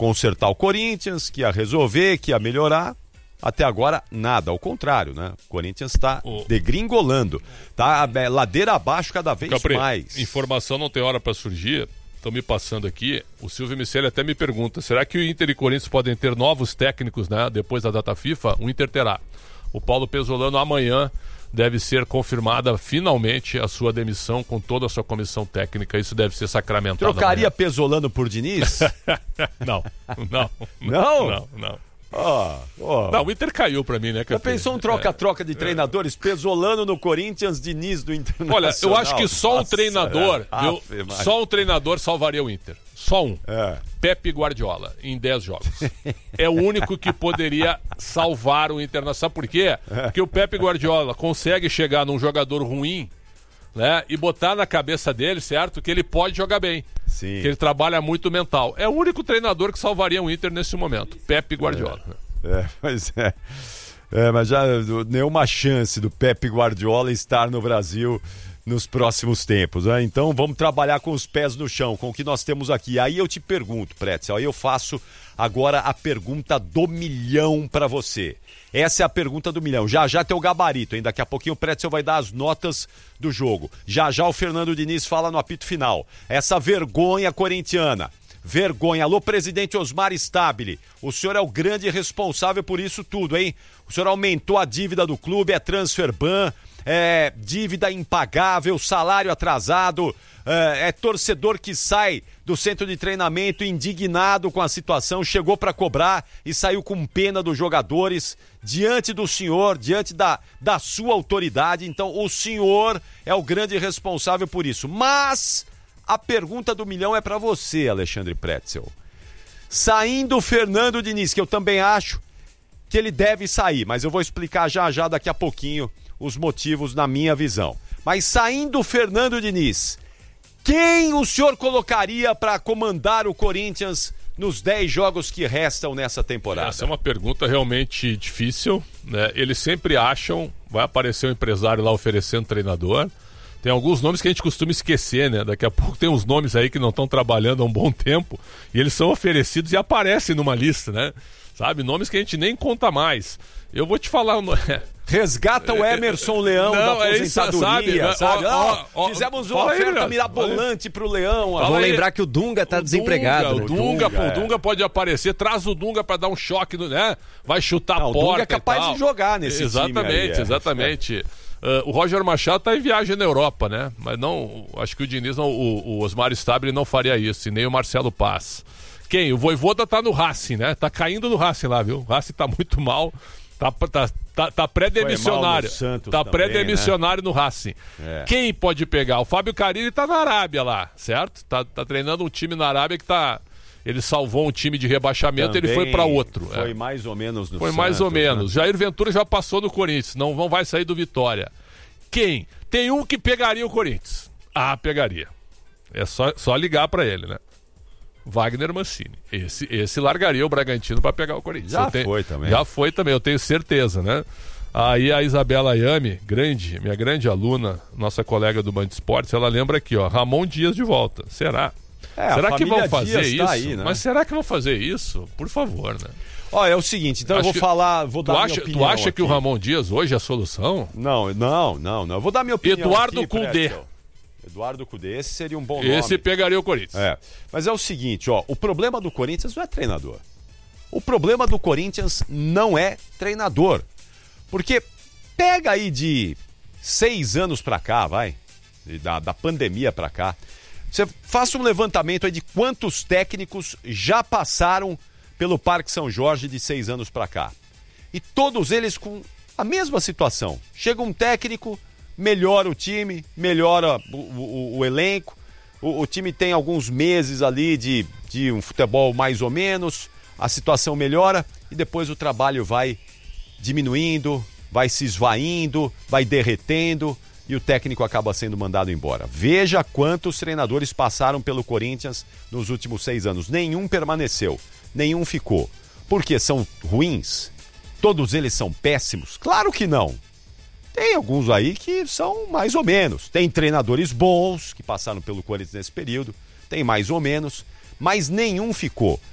consertar o Corinthians, que ia resolver, que ia melhorar. Até agora, nada, ao contrário, né? O Corinthians está degringolando, tá ladeira abaixo cada vez mais. Informação não tem hora para surgir, estão me passando aqui, o Silvio Miceli até me pergunta, será que o Inter e Corinthians podem ter novos técnicos, né? Depois da data FIFA? O Inter terá. O Paulo Pesolano amanhã deve ser confirmada finalmente a sua demissão com toda a sua comissão técnica, isso deve ser sacramentado. Trocaria amanhã Pesolano por Diniz? Não. Não? Não, o Inter caiu pra mim, né, já pensou um troca-troca de treinadores? Pesolano no Corinthians, Diniz do Internacional. Olha, eu acho que só um treinador, só um treinador salvaria o Inter. Só um. Pepe Guardiola, em 10 jogos. É o único que poderia salvar o Internacional. Sabe por quê? Porque o Pepe Guardiola consegue chegar num jogador ruim, né, e botar na cabeça dele, certo, que ele pode jogar bem. Sim. Que ele trabalha muito mental. É o único treinador que salvaria o Inter nesse momento, Pepe Guardiola. Mas já nenhuma chance do Pepe Guardiola estar no Brasil nos próximos tempos, né? Então vamos trabalhar com os pés no chão, com o que nós temos aqui. Aí eu te pergunto, Pretzel, aí eu faço agora a pergunta do milhão para você. Essa é a pergunta do milhão. Já tem o gabarito, hein? Daqui a pouquinho o Pretzel vai dar as notas do jogo. Já o Fernando Diniz fala no apito final. Essa vergonha corintiana. Vergonha. Alô, presidente Osmar Stabile. O senhor é o grande responsável por isso tudo, hein? O senhor aumentou a dívida do clube, é transfer ban, é dívida impagável, salário atrasado, é torcedor que sai do centro de treinamento indignado com a situação, chegou para cobrar e saiu com pena dos jogadores diante do senhor, diante da sua autoridade. Então o senhor é o grande responsável por isso. Mas a pergunta do milhão é para você, Alexandre Pretzel. Saindo o Fernando Diniz, que eu também acho que ele deve sair, mas eu vou explicar já daqui a pouquinho os motivos na minha visão. Mas saindo o Fernando Diniz, quem o senhor colocaria para comandar o Corinthians nos 10 jogos que restam nessa temporada? Essa é uma pergunta realmente difícil, né? Eles sempre acham, vai aparecer um empresário lá oferecendo treinador. Tem alguns nomes que a gente costuma esquecer, né? Daqui a pouco tem uns nomes aí que não estão trabalhando há um bom tempo e eles são oferecidos e aparecem numa lista, né? Sabe? Nomes que a gente nem conta mais. Eu vou te falar... Resgata o Emerson Leão da aposentadoria, sabe? Fizemos uma oferta mirabolante pro Leão. Vamos lembrar que o Dunga tá desempregado. O Dunga pode aparecer, traz o Dunga pra dar um choque, né? Vai chutar a porta. O Dunga é capaz de jogar nesse time aí. Exatamente. O Roger Machado tá em viagem na Europa, né? Mas não, acho que o Diniz, o Osmar Stabile não faria isso, e nem o Marcelo Paz. Quem? O Vojvoda tá no Racing, né? Tá caindo no Racing lá, viu? O Racing tá muito mal. Tá pré-demissionário. Tá pré-demissionário, né? No Racing. Quem pode pegar? O Fábio Carille tá na Arábia lá, certo? Tá treinando um time na Arábia que tá... Ele salvou um time de rebaixamento, também ele foi para outro. Foi mais ou menos no Foi Santos, mais ou menos. Né? Jair Ventura já passou no Corinthians, não vai sair do Vitória. Quem? Tem um que pegaria o Corinthians. Pegaria. É só ligar para ele, né? Wagner Mancini. Esse largaria o Bragantino para pegar o Corinthians. Já foi também, eu tenho certeza, né? Aí a Isabela Ayame, minha grande aluna, nossa colega do Band Esportes, ela lembra aqui, ó, Ramon Dias de volta. Será que vão fazer Dias isso? Tá aí, né? Mas será que vão fazer isso? Por favor, né? Ó, é o seguinte, então eu vou dar minha opinião. Tu acha aqui. que o Ramon Dias hoje é a solução? Não. Eu vou dar minha opinião. Eduardo Cudê. Eduardo Cudê, esse seria um bom nome. Esse pegaria o Corinthians. Mas é o seguinte, ó, o problema do Corinthians não é treinador. O problema do Corinthians não é treinador. Porque pega aí de 6 anos pra cá, da pandemia pra cá, você faça um levantamento aí de quantos técnicos já passaram pelo Parque São Jorge de 6 anos pra cá. E todos eles com a mesma situação. Chega um técnico, melhora o time, melhora o elenco, o time tem alguns meses ali de um futebol mais ou menos, a situação melhora e depois o trabalho vai diminuindo, vai se esvaindo, vai derretendo e o técnico acaba sendo mandado embora. Veja quantos treinadores passaram pelo Corinthians nos últimos 6 anos. Nenhum permaneceu, nenhum ficou. Porque são ruins? Todos eles são péssimos? Claro que não. Tem alguns aí que são mais ou menos. Tem treinadores bons que passaram pelo Corinthians nesse período, tem mais ou menos, mas nenhum ficou.